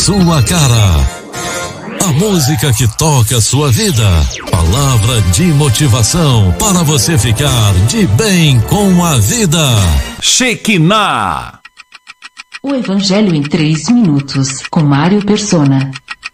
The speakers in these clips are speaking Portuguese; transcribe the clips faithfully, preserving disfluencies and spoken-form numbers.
sua cara. A música que toca sua vida. Palavra de motivação para você ficar de bem com a vida. Shekinah. O Evangelho em três minutos, com Mário Persona.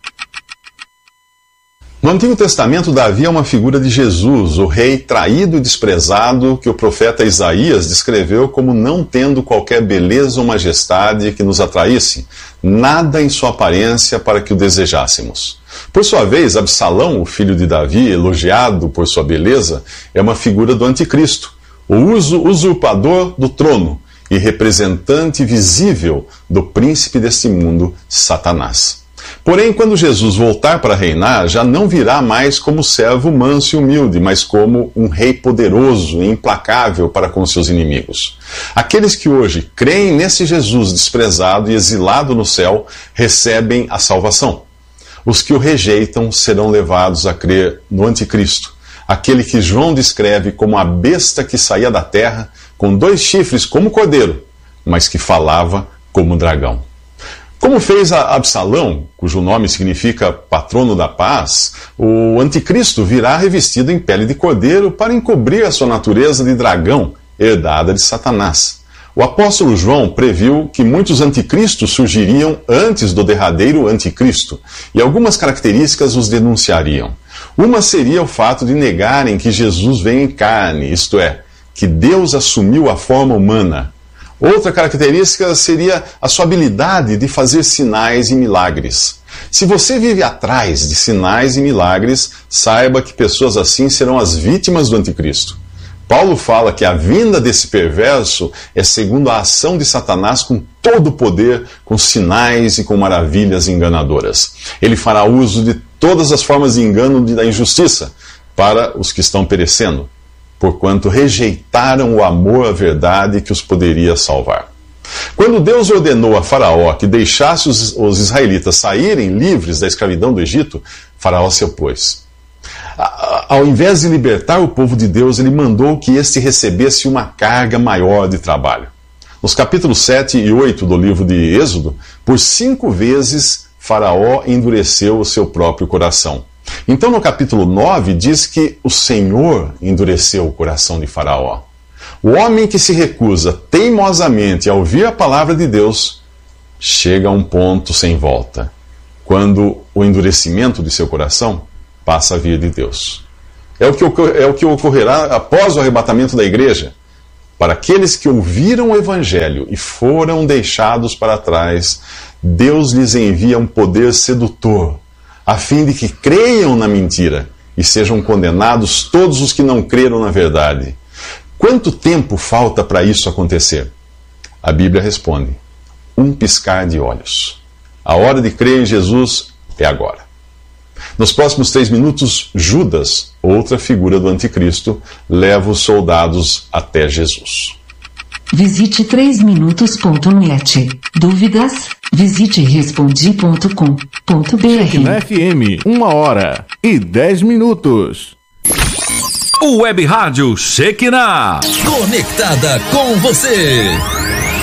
No Antigo Testamento, Davi é uma figura de Jesus, o rei traído e desprezado que o profeta Isaías descreveu como não tendo qualquer beleza ou majestade que nos atraísse, nada em sua aparência para que o desejássemos. Por sua vez, Absalão, o filho de Davi, elogiado por sua beleza, é uma figura do anticristo, o usurpador do trono e representante visível do príncipe deste mundo, Satanás. Porém, quando Jesus voltar para reinar, já não virá mais como servo manso e humilde, mas como um rei poderoso e implacável para com seus inimigos. Aqueles que hoje creem nesse Jesus desprezado e exilado no céu, recebem a salvação. Os que o rejeitam serão levados a crer no anticristo, aquele que João descreve como a besta que saía da terra, com dois chifres como cordeiro, mas que falava como dragão. Como fez a Absalão, cujo nome significa patrono da paz, o anticristo virá revestido em pele de cordeiro para encobrir a sua natureza de dragão, herdada de Satanás. O apóstolo João previu que muitos anticristos surgiriam antes do derradeiro anticristo, e algumas características os denunciariam. Uma seria o fato de negarem que Jesus veio em carne, isto é, que Deus assumiu a forma humana. Outra característica seria a sua habilidade de fazer sinais e milagres. Se você vive atrás de sinais e milagres, saiba que pessoas assim serão as vítimas do anticristo. Paulo fala que a vinda desse perverso é segundo a ação de Satanás com todo o poder, com sinais e com maravilhas enganadoras. Ele fará uso de todas as formas de engano e da injustiça para os que estão perecendo, porquanto rejeitaram o amor à verdade que os poderia salvar. Quando Deus ordenou a Faraó que deixasse os, os israelitas saírem livres da escravidão do Egito, Faraó se opôs. A, ao invés de libertar o povo de Deus, ele mandou que este recebesse uma carga maior de trabalho. Nos capítulos sete e oito do livro de Êxodo, por cinco vezes Faraó endureceu o seu próprio coração. Então, no capítulo nove, diz que o Senhor endureceu o coração de Faraó. O homem que se recusa teimosamente a ouvir a palavra de Deus, chega a um ponto sem volta, quando o endurecimento de seu coração passa a vir de Deus. É o que, é o que ocorrerá após o arrebatamento da igreja. Para aqueles que ouviram o Evangelho e foram deixados para trás, Deus lhes envia um poder sedutor, a fim de que creiam na mentira e sejam condenados todos os que não creram na verdade. Quanto tempo falta para isso acontecer? A Bíblia responde: um piscar de olhos. A hora de crer em Jesus é agora. Nos próximos três minutos, Judas, outra figura do anticristo, leva os soldados até Jesus. Visite três minutos ponto net. Dúvidas? Visite respondi ponto com ponto br. Na F M, uma hora e dez minutos. O Web Rádio Shekinah, conectada com você.